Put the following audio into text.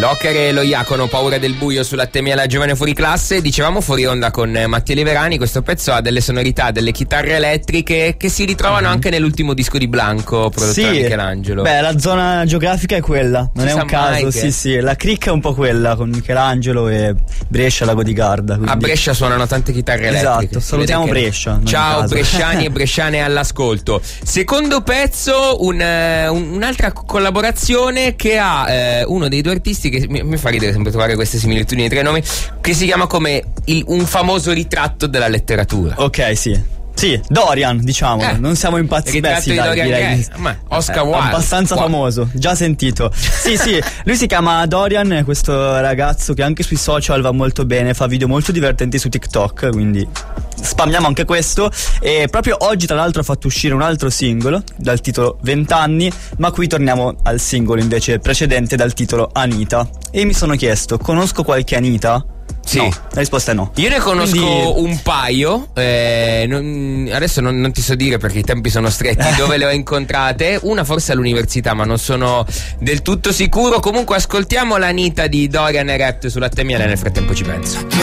Locker e lo Iacono, Paura del buio sulla Temia la giovane fuori classe. Dicevamo fuori onda con Mattia Liverani, questo pezzo ha delle sonorità, delle chitarre elettriche che si ritrovano anche nell'ultimo disco di Blanco prodotto da Michelangelo. Beh, la zona geografica è quella, non è un caso, sì, la cricca è un po' quella con Michelangelo e Brescia, Lago di Garda. Quindi... A Brescia suonano tante chitarre elettriche. Esatto, salutiamo Brescia. Ciao bresciani e bresciane all'ascolto. Secondo pezzo, un'altra collaborazione che ha uno dei due artisti che mi fa ridere sempre trovare queste similitudini tra i nomi, che si chiama come un famoso ritratto della letteratura. Ok, sì. Sì, Dorian, diciamo, non siamo impazziti. Beh, sì, dai, direi Oscar Wilde, abbastanza famoso, già sentito. Sì, lui si chiama Dorian, questo ragazzo che anche sui social va molto bene, fa video molto divertenti su TikTok, quindi spammiamo anche questo. E proprio oggi tra l'altro ha fatto uscire un altro singolo dal titolo 20 anni, ma qui torniamo al singolo invece precedente dal titolo Anita. E mi sono chiesto, conosco qualche Anita? Sì. No, la risposta è no. Io ne conosco un paio, adesso non ti so dire perché i tempi sono stretti dove le ho incontrate, una forse all'università ma non sono del tutto sicuro. Comunque ascoltiamo l'Anita di Dorian e Rap sulla Temia, nel frattempo ci penso.